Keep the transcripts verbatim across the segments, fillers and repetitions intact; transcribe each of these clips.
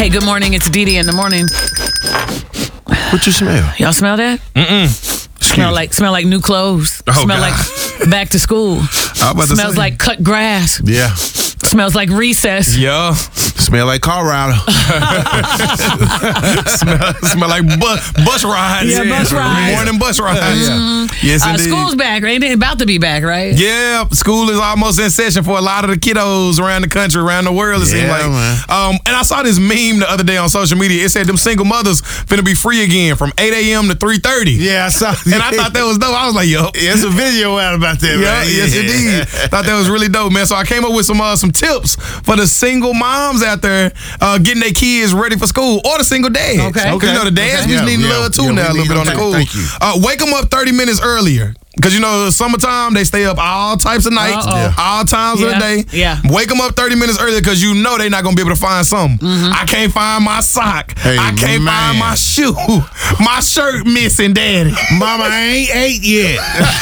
Hey, good morning. It's Dee Dee in the morning. What you smell? Y'all smell that? Mm-mm. Smell like smell like new clothes. Oh, smell God. like back to school. I was about to Smells say. like cut grass. Yeah. Smells like recess. Yeah. Smell like car rider. smell, smell like bus, bus rides. Yeah, bus rides. Morning bus rides. Mm. Yes, Uh, indeed. school's back, right? It's about to be back, right? Yeah, school is almost in session for a lot of the kiddos around the country, around the world, it seems Yeah, like. man. Um, and I saw this meme the other day on social media. It said them single mothers finna be free again from eight a.m. to three thirty. Yeah, I saw. And I thought that was dope. I was like, yo. Yeah, it's a video out about that, Yeah, man. yes, indeed. Thought that was really dope, man. So I came up with some uh, some tips for the single moms out there uh, getting their kids ready for school, or the single dads. Okay. Because you know the dads Okay. be Yeah, needing yeah, love too yeah, now, a we little bit need- on the okay, cool. thank you. Uh, wake them up thirty minutes earlier. Because, you know, summertime, they stay up all types of nights, Uh-oh. Yeah. all times Yeah, of the day. yeah. Wake them up thirty minutes earlier because you know they're not going to be able to find something. Mm-hmm. I can't find my sock. Hey, I can't man. find my shoe. My shirt missing, daddy. Mama, I ain't ate yet.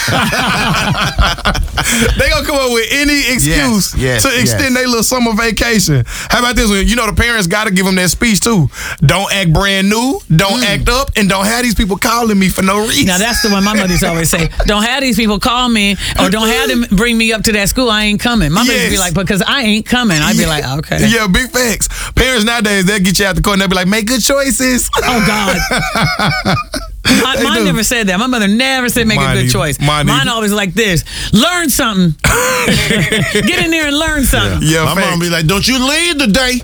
They gonna come up with any excuse yes, to extend yes. their little summer vacation. How about this one? You know the parents gotta give them that speech too. Don't act brand new, don't act up, and don't have these people calling me for no reason. Now that's the one my mother's always say. Don't have these people call me, or don't have them bring me up to that school. I ain't coming. My mother Yes. be like, because I ain't coming. I'd be like, okay. Yeah, big facts. Parents nowadays, they'll get you out the court and they'll be like, make good choices. Oh God. My, They mine do. never said that. My mother never said make Mine a good either. choice. Mine Mine either. always like this. Learn something. Get in there and learn something. Yeah, My facts. mom be like, don't you leave today.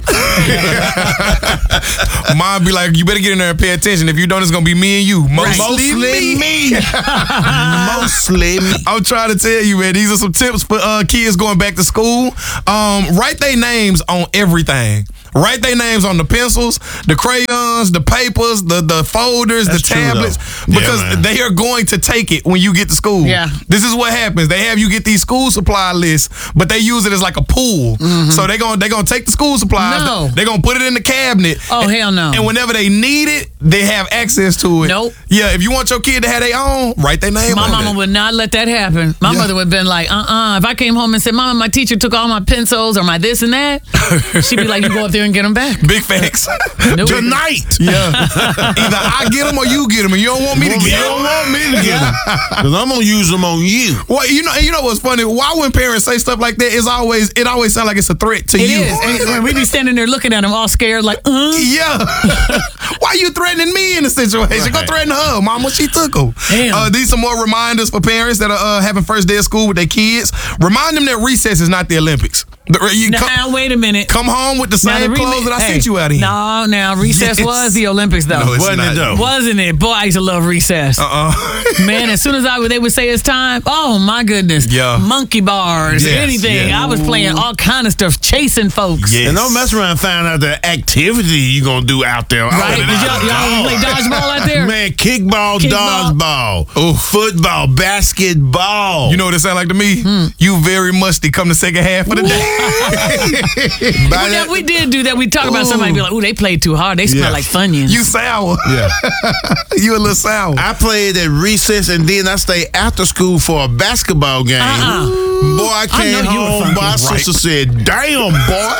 Mine be like, you better get in there and pay attention. If you don't, it's gonna be me and you. Mostly, Mostly me. me. Mostly me. I'm trying to tell you, man. These are some tips for uh, kids going back to school. Um, write their names on everything. Write their names on the pencils, the crayons, the papers, the the folders, That's the true, tablets, though. Yeah, because man. they are going to take it when you get to school. Yeah. This is what happens. They have you get these school supply lists, but they use it as like a pool. So they're gonna they gonna take the school supplies. No. They're gonna put it in the cabinet. Oh, and, hell no. And whenever they need it, they have access to it. Nope. Yeah. If you want your kid to have their own, write their name My on mama it. would not let that happen. My Yeah. mother would have been like, uh-uh. If I came home and said, Mama, my teacher took all my pencils or my this and that, she'd be like, you go up there and get them back. Big facts. Nope. Tonight. Yeah. Either I get them or you get them, and you don't want me to You get don't them. want me to get them. Because I'm going to use them on you. Well, you know, you know what's funny? Why when parents say stuff like that, it's always it always sounds like it's a threat to It you. is. And when we be standing there looking at them all scared, like, uh. Yeah. Why you threatening me in the situation? Go Right. threaten her, mama. She took them. Damn. Uh, these are more reminders for parents that are uh, having first day of school with their kids. Remind them that recess is not the Olympics. The- you Now, come, now, wait a minute. come home with the Now, same the clothes remi- that I hey, sent you out in. No, now recess Yes. was the Olympics though. No, it's Wasn't not. it, though? Wasn't it? Boy, I used to love recess. Uh-uh. Man, as soon as I would, they would say it's time. Oh my goodness! Yeah. Monkey bars, Yes, anything. yeah. I was playing all kind of stuff, chasing folks. Yes. And don't mess around and find out the activity you going to do out there. Right? Oh, Did y'all, y'all play dodgeball out there? Man, kickball, Kickball. dodgeball, Oof. football, basketball. You know what it sound like to me? Hmm. You very musty come the second half of the day. By Well, that- yeah, we did do that. We talk about Ooh. somebody be like, "Ooh, they played too hard. They smell Yeah. like Funyuns." You sour. Yeah. You a little sour. I played at recess and then I stayed after school for a basketball game. Uh-uh. Boy, I I came know you were home. funky. My Right. sister said, "Damn, boy."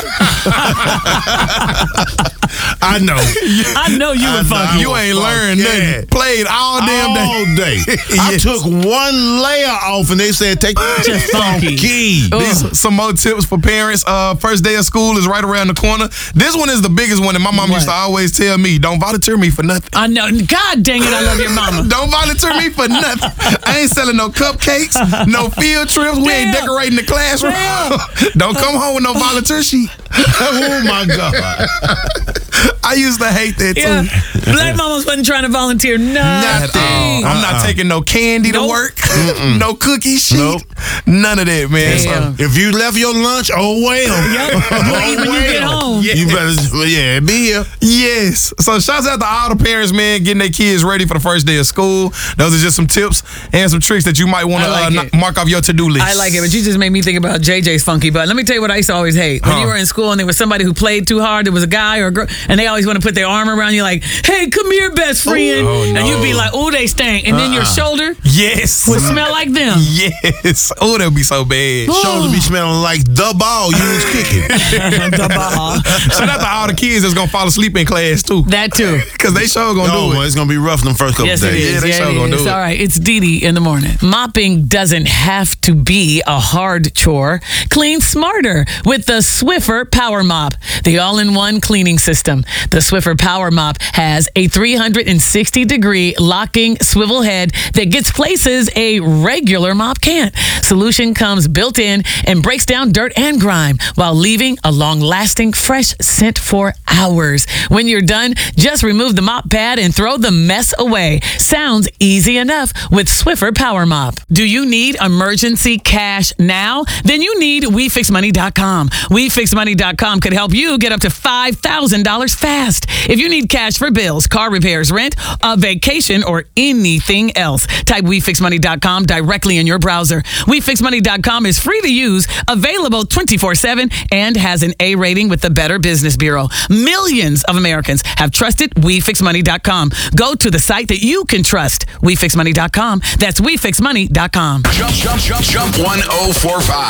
I know. I know you I were know. funky. You ain't learned Yeah. nothing. Played all damn day. All day. I Yes. took one layer off and they said, "Take Just funky. funky." Oh. These are some more tips for parents. Uh, first day of school is right around the corner. This one is the biggest one, and my mom What? used to always tell me, "Don't volunteer me for nothing. I know. God dang it! I love your mama. Don't volunteer me for nothing. I ain't selling no cupcakes, no field trips. We ain't Damn. decorating the classroom. Damn. Don't come home with no volunteer sheet." Oh my God. I used to hate that too. Yeah, black mamas wasn't trying to volunteer nothing. At all. I'm not Uh-uh. taking no candy to Nope. work, no cookie sheet, Nope. none of that, man. So- Damn. If you left your lunch, oh well. Yep. You eat when you get home. Yeah. You better, yeah, be here. Yes. So shouts out to all the parents, man, getting their kids ready for the first day of school. Those are just some tips and some tricks that you might want to I like uh, it. knock- mark off your to-do list. I like it, but you just made me think about J J's funky butt. Let me tell you what I used to always hate. When Huh. you were in school and there was somebody who played too hard, there was a guy or a girl, and they always want to put their arm around you like, "Hey, come here, best friend." Oh, no. And you'd be like, "Oh, they stank." And then your Uh-uh. shoulder Yes. would smell like them. Yes. Oh, that would be so bad. Oh. Shoulders be smelling like the ball you was kicking. The ball. Shout out to all the kids that's gonna fall asleep in class too. That too. Cause they sure gonna No, do well, it. it's gonna be rough them first couple Yes, days. it is. Yeah, they Yeah, sure it gonna is. do it. All right, it's Dee Dee in the morning. Mopping doesn't have to be a hard chore. Clean smarter with the Swiffer Power Mop, the all-in-one cleaning system. The Swiffer Power Mop has a three hundred sixty degree locking swivel head that gets places a regular mop can't. Solution comes built in and breaks down dirt and grime while leaving a long-lasting fresh scent for hours. When you're done, just remove the mop pad and throw the mess away. Sounds easy enough with Swiffer Power Mop. Do you need emergency cash now? Then you need we fix money dot com. we fix money dot com could help you get up to five thousand dollars fast. If you need cash for bills, car repairs, rent, a vacation, or anything else, type we fix money dot com directly in your browser. we fix money dot com is free to use, available twenty-four seven, and has an A rating with the Better Business Bureau. Millions of Americans have trusted we fix money dot com. Go to the site that you can trust, we fix money dot com. That's we fix money dot com. Jump, jump, jump, jump one oh four five.